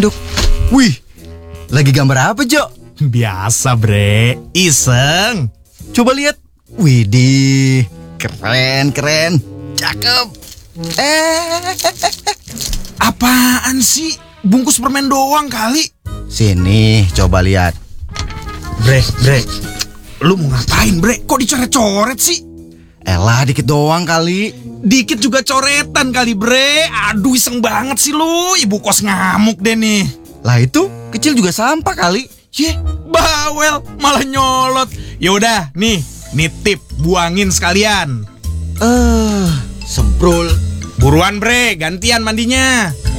spanduk. Wih, lagi gambar apa, Jo? Biasa, Bre. Iseng. Coba lihat. Widih, keren. Cakep. Apaan sih? Bungkus permen doang kali. Sini, coba lihat. Bre. Lu mau ngapain, Bre? Kok dicoret-coret sih? Elah, dikit doang kali. Dikit juga coretan kali, Bre. Aduh, iseng banget sih lu. Ibu kos ngamuk deh nih. Lah itu, kecil juga sampah kali. Yeh, bawel, malah nyolot. Yaudah, nih tip, buangin sekalian. Semprul. Buruan, Bre, gantian mandinya.